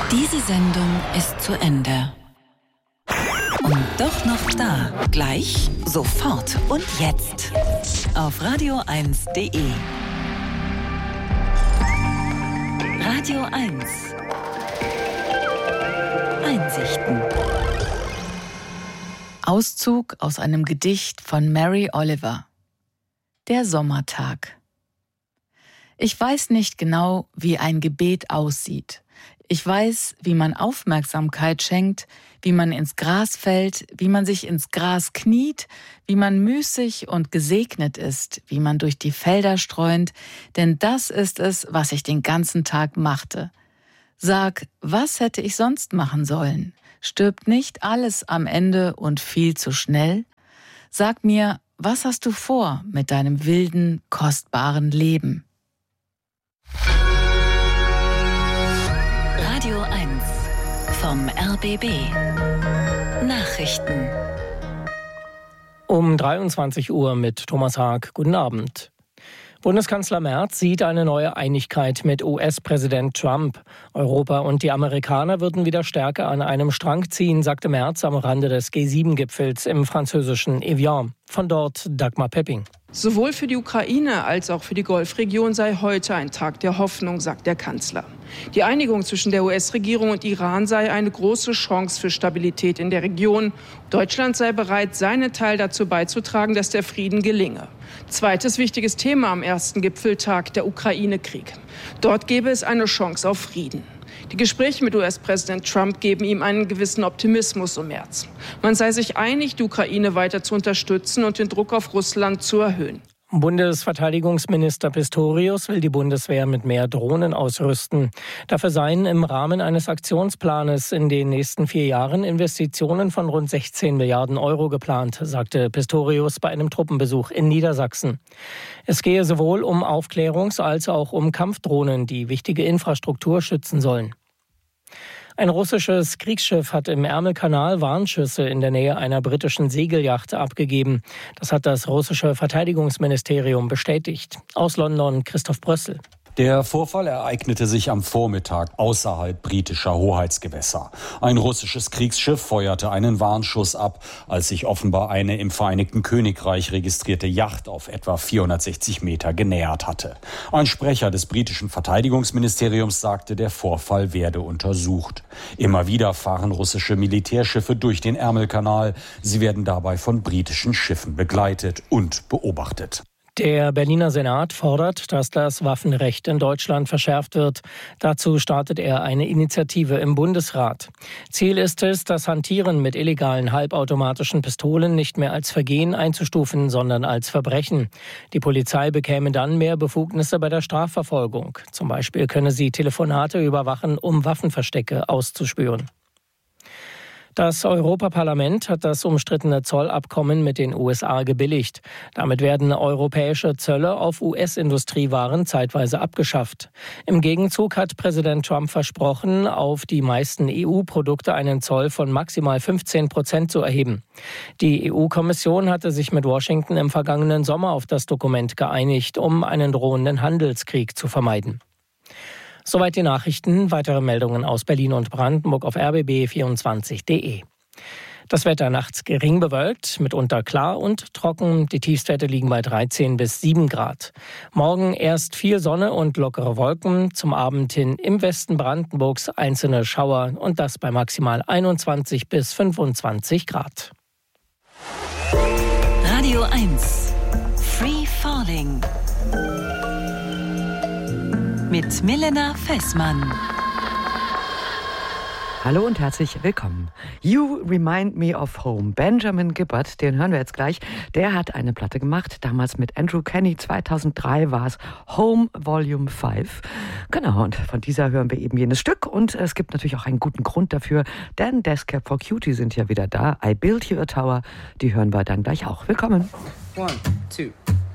Diese Sendung ist zu Ende. Und doch noch da. Gleich, sofort und jetzt. Auf radio1.de. Radio 1. Einsichten. Auszug aus einem Gedicht von Mary Oliver. Der Sommertag. Ich weiß nicht genau, wie ein Gebet aussieht. Ich weiß, wie man Aufmerksamkeit schenkt, wie man ins Gras fällt, wie man sich ins Gras kniet, wie man müßig und gesegnet ist, wie man durch die Felder streunt, denn das ist es, was ich den ganzen Tag machte. Sag, was hätte ich sonst machen sollen? Stirbt nicht alles am Ende und viel zu schnell? Sag mir, was hast du vor mit deinem wilden, kostbaren Leben? Radio 1 vom RBB. Nachrichten. Um 23 Uhr mit Thomas Haag. Guten Abend. Bundeskanzler Merz sieht eine neue Einigkeit mit US-Präsident Trump. Europa und die Amerikaner würden wieder stärker an einem Strang ziehen, sagte Merz am Rande des G7-Gipfels im französischen Evian. Von dort Dagmar Pepping. Sowohl für die Ukraine als auch für die Golfregion sei heute ein Tag der Hoffnung, sagt der Kanzler. Die Einigung zwischen der US-Regierung und Iran sei eine große Chance für Stabilität in der Region. Deutschland sei bereit, seinen Teil dazu beizutragen, dass der Frieden gelinge. Zweites wichtiges Thema am ersten Gipfeltag, der Ukraine-Krieg. Dort gäbe es eine Chance auf Frieden. Die Gespräche mit US-Präsident Trump geben ihm einen gewissen Optimismus um März. Man sei sich einig, die Ukraine weiter zu unterstützen und den Druck auf Russland zu erhöhen. Bundesverteidigungsminister Pistorius will die Bundeswehr mit mehr Drohnen ausrüsten. Dafür seien im Rahmen eines Aktionsplanes in den nächsten 4 Jahren Investitionen von rund 16 Milliarden Euro geplant, sagte Pistorius bei einem Truppenbesuch in Niedersachsen. Es gehe sowohl um Aufklärungs- als auch um Kampfdrohnen, die wichtige Infrastruktur schützen sollen. Ein russisches Kriegsschiff hat im Ärmelkanal Warnschüsse in der Nähe einer britischen Segelyacht abgegeben. Das hat das russische Verteidigungsministerium bestätigt. Aus London Christoph Brössel. Der Vorfall ereignete sich am Vormittag außerhalb britischer Hoheitsgewässer. Ein russisches Kriegsschiff feuerte einen Warnschuss ab, als sich offenbar eine im Vereinigten Königreich registrierte Yacht auf etwa 460 Meter genähert hatte. Ein Sprecher des britischen Verteidigungsministeriums sagte, der Vorfall werde untersucht. Immer wieder fahren russische Militärschiffe durch den Ärmelkanal. Sie werden dabei von britischen Schiffen begleitet und beobachtet. Der Berliner Senat fordert, dass das Waffenrecht in Deutschland verschärft wird. Dazu startet er eine Initiative im Bundesrat. Ziel ist es, das Hantieren mit illegalen halbautomatischen Pistolen nicht mehr als Vergehen einzustufen, sondern als Verbrechen. Die Polizei bekäme dann mehr Befugnisse bei der Strafverfolgung. Zum Beispiel könne sie Telefonate überwachen, um Waffenverstecke auszuspüren. Das Europaparlament hat das umstrittene Zollabkommen mit den USA gebilligt. Damit werden europäische Zölle auf US-Industriewaren zeitweise abgeschafft. Im Gegenzug hat Präsident Trump versprochen, auf die meisten EU-Produkte einen Zoll von maximal 15% zu erheben. Die EU-Kommission hatte sich mit Washington im vergangenen Sommer auf das Dokument geeinigt, um einen drohenden Handelskrieg zu vermeiden. Soweit die Nachrichten. Weitere Meldungen aus Berlin und Brandenburg auf rbb24.de. Das Wetter nachts gering bewölkt, mitunter klar und trocken. Die Tiefstwerte liegen bei 13 bis 7 Grad. Morgen erst viel Sonne und lockere Wolken. Zum Abend hin im Westen Brandenburgs einzelne Schauer und das bei maximal 21 bis 25 Grad. Radio 1 Free Falling mit Milena Fessmann. Hallo und herzlich willkommen. You Remind Me of Home. Benjamin Gibbard, den hören wir jetzt gleich. Der hat eine Platte gemacht, damals mit Andrew Kenny. 2003 war es Home Volume 5. Genau, und von dieser hören wir eben jenes Stück. Und es gibt natürlich auch einen guten Grund dafür, denn Death Cab for Cutie sind ja wieder da. I Built You a Tower, die hören wir dann gleich auch. Willkommen. 1, 2